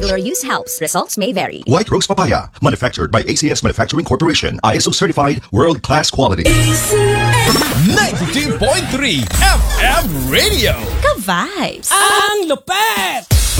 Regular use helps. Results may vary. White Rose Papaya, manufactured by ACS Manufacturing Corporation. ISO certified, world-class quality. 92.3 FM Radio. Ka-vibes! Ang lupet!